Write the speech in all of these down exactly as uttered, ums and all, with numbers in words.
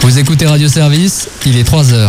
Vous écoutez Radio Service, il est trois heures.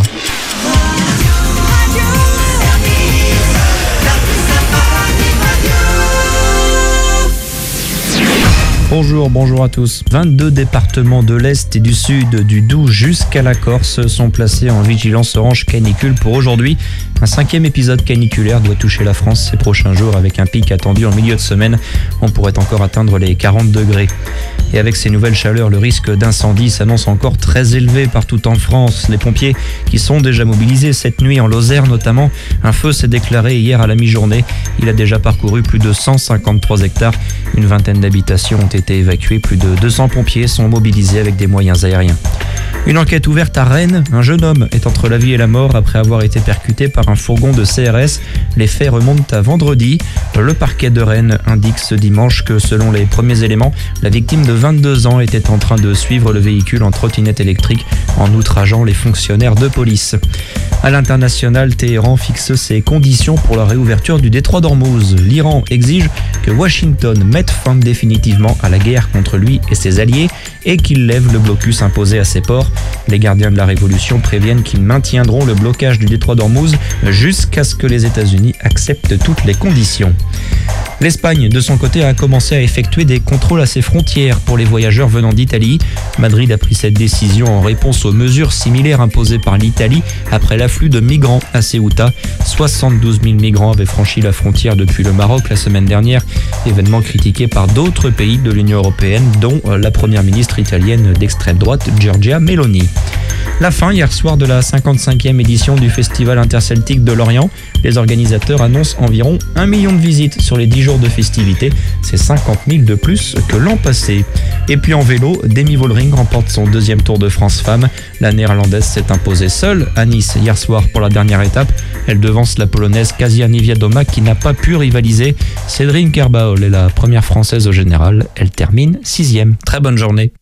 Bonjour, bonjour à tous. vingt-deux départements de l'Est et du Sud, du Doubs jusqu'à la Corse, sont placés en vigilance orange canicule pour aujourd'hui. Un cinquième épisode caniculaire doit toucher la France ces prochains jours avec un pic attendu en milieu de semaine. On pourrait encore atteindre les quarante degrés. Et avec ces nouvelles chaleurs, le risque d'incendie s'annonce encore très élevé partout en France. Les pompiers qui sont déjà mobilisés cette nuit en Lozère notamment. Un feu s'est déclaré hier à la mi-journée. Il a déjà parcouru plus de cent cinquante-trois hectares. Une vingtaine d'habitations ont été évacuées. Plus de deux cents pompiers sont mobilisés avec des moyens aériens. Une enquête ouverte à Rennes. Un jeune homme est entre la vie et la mort après avoir été percuté par un fourgon de C R S. Les faits remontent à vendredi. Le parquet de Rennes indique ce dimanche que selon les premiers éléments, la victime de vingt-deux ans était en train de suivre le véhicule en trottinette électrique en outrageant les fonctionnaires de police. À l'international, Téhéran fixe ses conditions pour la réouverture du détroit d'Ormuz. L'Iran exige que Washington mette fin définitivement à la guerre contre lui et ses alliés et qu'il lève le blocus imposé à ses ports. Les gardiens de la révolution préviennent qu'ils maintiendront le blocage du détroit d'Ormuz jusqu'à ce que les États-Unis acceptent toutes les conditions. L'Espagne, de son côté, a commencé à effectuer des contrôles à ses frontières pour les voyageurs venant d'Italie. Madrid a pris cette décision en réponse aux mesures similaires imposées par l'Italie après l'afflux de migrants à Ceuta. soixante-douze mille migrants avaient franchi la frontière depuis le Maroc la semaine dernière, événement critiqué par d'autres pays de l'Union européenne, dont la première ministre italienne d'extrême droite, Giorgia Meloni. La fin hier soir de la cinquante-cinquième édition du Festival interceltique de Lorient. Les organisateurs annoncent environ un million de visites sur les dix jours de festivités. C'est cinquante mille de plus que l'an passé. Et puis en vélo, Demi Vollering remporte son deuxième Tour de France Femmes. La néerlandaise s'est imposée seule à Nice hier soir pour la dernière étape. Elle devance la polonaise Kasia Niewiadoma qui n'a pas pu rivaliser. Cédrine Kerbaol est la première française au général. Elle termine sixième. Très bonne journée.